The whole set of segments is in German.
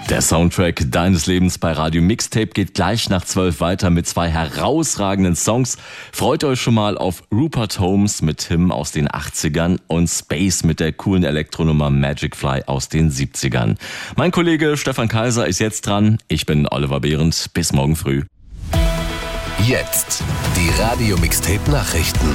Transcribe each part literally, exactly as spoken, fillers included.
Der Soundtrack deines Lebens bei Radio Mixtape geht gleich nach zwölf weiter mit zwei herausragenden Songs. Freut euch schon mal auf Rupert Holmes mit Him aus den achtzigern und Space mit der coolen Elektronummer Magic Fly aus den siebzigern. Mein Kollege Stefan Kaiser ist jetzt dran. Ich bin Oliver Behrendt. Bis morgen früh. Jetzt die Radio Mixtape Nachrichten.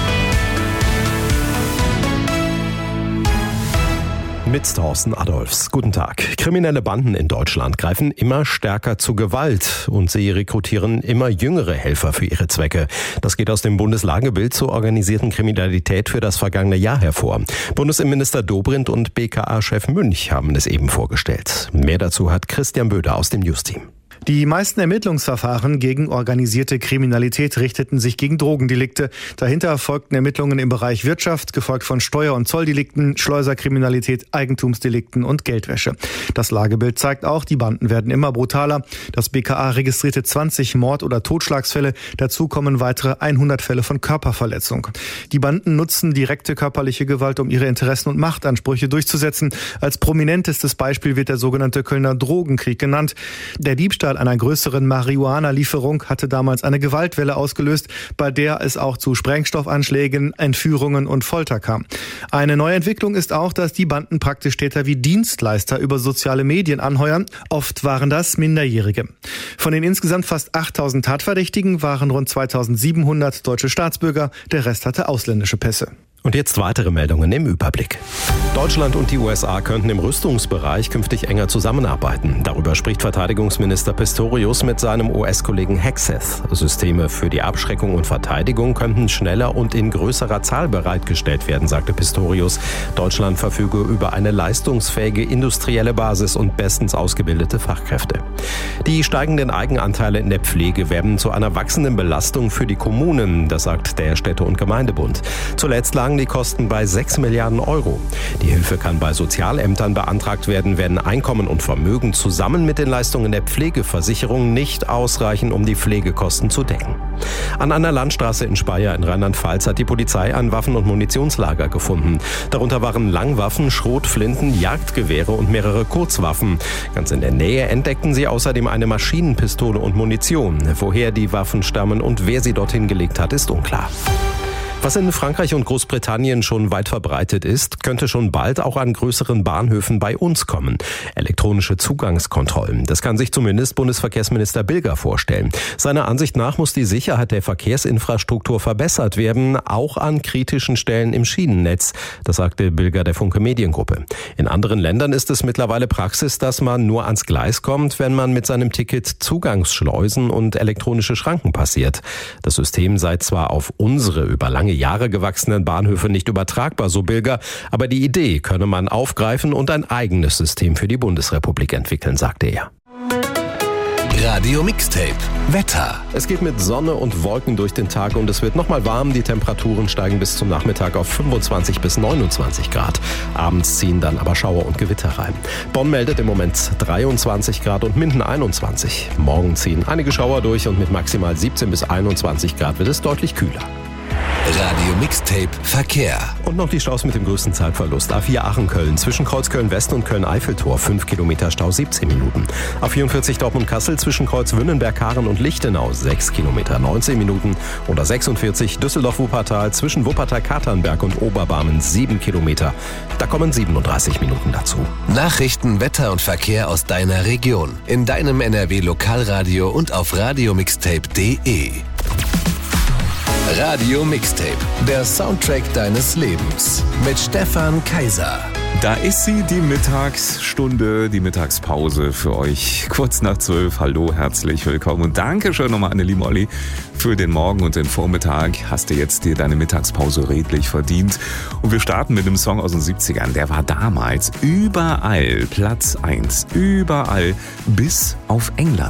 Mit Thorsten Adolfs. Guten Tag. Kriminelle Banden in Deutschland greifen immer stärker zu Gewalt und sie rekrutieren immer jüngere Helfer für ihre Zwecke. Das geht aus dem Bundeslagebild zur organisierten Kriminalität für das vergangene Jahr hervor. Bundesinnenminister Dobrindt und B K A-Chef Münch haben es eben vorgestellt. Mehr dazu hat Christian Böder aus dem News-Team. Die meisten Ermittlungsverfahren gegen organisierte Kriminalität richteten sich gegen Drogendelikte. Dahinter erfolgten Ermittlungen im Bereich Wirtschaft, gefolgt von Steuer- und Zolldelikten, Schleuserkriminalität, Eigentumsdelikten und Geldwäsche. Das Lagebild zeigt auch, die Banden werden immer brutaler. Das B K A registrierte zwanzig Mord- oder Totschlagsfälle. Dazu kommen weitere hundert Fälle von Körperverletzung. Die Banden nutzen direkte körperliche Gewalt, um ihre Interessen und Machtansprüche durchzusetzen. Als prominentestes Beispiel wird der sogenannte Kölner Drogenkrieg genannt. Der Diebstahl einer größeren Marihuana-Lieferung hatte damals eine Gewaltwelle ausgelöst, bei der es auch zu Sprengstoffanschlägen, Entführungen und Folter kam. Eine neue Entwicklung ist auch, dass die Banden praktisch Täter wie Dienstleister über soziale Medien anheuern. Oft waren das Minderjährige. Von den insgesamt fast achttausend Tatverdächtigen waren rund zweitausendsiebenhundert deutsche Staatsbürger, der Rest hatte ausländische Pässe. Und jetzt weitere Meldungen im Überblick. Deutschland und die U S A könnten im Rüstungsbereich künftig enger zusammenarbeiten. Darüber spricht Verteidigungsminister Pistorius mit seinem U S-Kollegen Hegseth. Systeme für die Abschreckung und Verteidigung könnten schneller und in größerer Zahl bereitgestellt werden, sagte Pistorius. Deutschland verfüge über eine leistungsfähige industrielle Basis und bestens ausgebildete Fachkräfte. Die steigenden Eigenanteile in der Pflege werden zu einer wachsenden Belastung für die Kommunen, das sagt der Städte- und Gemeindebund. Zuletzt lagen die Kosten bei sechs Milliarden Euro. Die Hilfe kann bei Sozialämtern beantragt werden, wenn Einkommen und Vermögen zusammen mit den Leistungen der Pflegeversicherung nicht ausreichen, um die Pflegekosten zu decken. An einer Landstraße in Speyer in Rheinland-Pfalz hat die Polizei ein Waffen- und Munitionslager gefunden. Darunter waren Langwaffen, Schrotflinten, Jagdgewehre und mehrere Kurzwaffen. Ganz in der Nähe entdeckten sie außerdem eine Maschinenpistole und Munition. Woher die Waffen stammen und wer sie dorthin gelegt hat, ist unklar. Was in Frankreich und Großbritannien schon weit verbreitet ist, könnte schon bald auch an größeren Bahnhöfen bei uns kommen. Elektronische Zugangskontrollen. Das kann sich zumindest Bundesverkehrsminister Bilger vorstellen. Seiner Ansicht nach muss die Sicherheit der Verkehrsinfrastruktur verbessert werden, auch an kritischen Stellen im Schienennetz. Das sagte Bilger der Funke Mediengruppe. In anderen Ländern ist es mittlerweile Praxis, dass man nur ans Gleis kommt, wenn man mit seinem Ticket Zugangsschleusen und elektronische Schranken passiert. Das System sei zwar auf unsere über lange Jahre gewachsenen Bahnhöfe nicht übertragbar, so Bilger, aber die Idee könne man aufgreifen und ein eigenes System für die Bundesrepublik entwickeln, sagte er. Radio Mixtape Wetter. Es geht mit Sonne und Wolken durch den Tag und es wird nochmal warm. Die Temperaturen steigen bis zum Nachmittag auf fünfundzwanzig bis neunundzwanzig Grad. Abends ziehen dann aber Schauer und Gewitter rein. Bonn meldet im Moment dreiundzwanzig Grad und Minden einundzwanzig. Morgen ziehen einige Schauer durch und mit maximal siebzehn bis einundzwanzig Grad wird es deutlich kühler. Radio Mixtape Verkehr. Und noch die Staus mit dem größten Zeitverlust. A vier Aachen-Köln zwischen Kreuz Köln-West und Köln-Eiffeltor fünf Kilometer Stau, siebzehn Minuten. A vierundvierzig Dortmund-Kassel zwischen Kreuz Wünnenberg-Haaren und Lichtenau sechs Kilometer, neunzehn Minuten. Oder sechsundvierzig Düsseldorf-Wuppertal zwischen Wuppertal-Katernberg und Oberbarmen sieben Kilometer. Da kommen siebenunddreißig Minuten dazu. Nachrichten, Wetter und Verkehr aus deiner Region. In deinem N R W-Lokalradio und auf radiomixtape punkt de. Radio Mixtape, der Soundtrack deines Lebens mit Stefan Kaiser. Da ist sie, die Mittagsstunde, die Mittagspause für euch. Kurz nach zwölf. Hallo, herzlich willkommen und danke schön nochmal an den lieben Olli für den Morgen und den Vormittag. Hast du jetzt dir deine Mittagspause redlich verdient. Und wir starten mit einem Song aus den siebzigern. Der war damals überall Platz eins. Überall bis auf England.